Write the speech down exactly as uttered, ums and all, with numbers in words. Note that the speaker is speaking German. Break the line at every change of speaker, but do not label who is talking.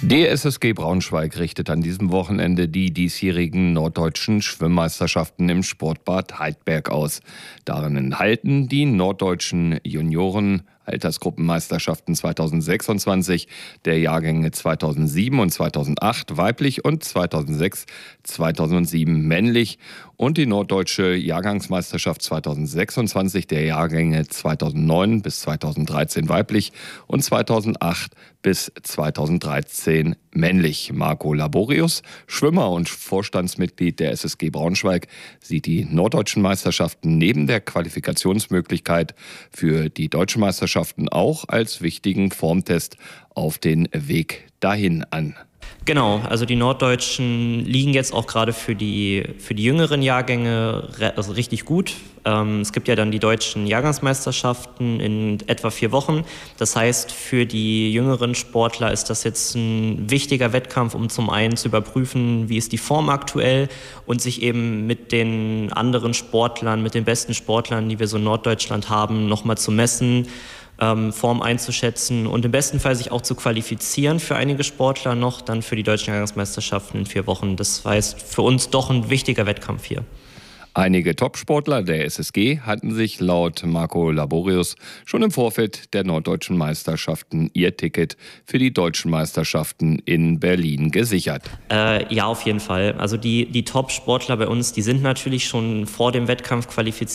Die S S G Braunschweig richtet an diesem Wochenende die diesjährigen norddeutschen Schwimmmeisterschaften im Sportbad Heidberg aus. Darin enthalten die norddeutschen Junioren Altersgruppenmeisterschaften zweitausendsechsundzwanzig der Jahrgänge zweitausendsieben und zweitausendacht weiblich und zweitausendsechs, zweitausendsieben männlich und die norddeutsche Jahrgangsmeisterschaft zweitausendsechsundzwanzig der Jahrgänge zweitausendneun bis zweitausenddreizehn weiblich und zweitausendacht bis zweitausenddreizehn männlich. Marco Laborius, Schwimmer und Vorstandsmitglied der S S G Braunschweig, sieht die norddeutschen Meisterschaften neben der Qualifikationsmöglichkeit für die deutschen Meisterschaften auch als wichtigen Formtest auf den Weg dahin an.
Genau, also die Norddeutschen liegen jetzt auch gerade für die, für die jüngeren Jahrgänge also richtig gut. Ähm, es gibt ja dann die deutschen Jahrgangsmeisterschaften in etwa vier Wochen. Das heißt, für die jüngeren Sportler ist das jetzt ein wichtiger Wettkampf, um zum einen zu überprüfen, wie ist die Form aktuell und sich eben mit den anderen Sportlern, mit den besten Sportlern, die wir so in Norddeutschland haben, nochmal zu messen, Ähm, Form einzuschätzen und im besten Fall sich auch zu qualifizieren für einige Sportler noch, dann für die deutschen Jahrgangsmeisterschaften in vier Wochen. Das heißt, für uns doch ein wichtiger Wettkampf hier.
Einige Topsportler der S S G hatten sich laut Marco Laborius schon im Vorfeld der norddeutschen Meisterschaften ihr Ticket für die deutschen Meisterschaften in Berlin gesichert.
Äh, ja, auf jeden Fall. Also die, die Top-Sportler bei uns, die sind natürlich schon vor dem Wettkampf qualifiziert.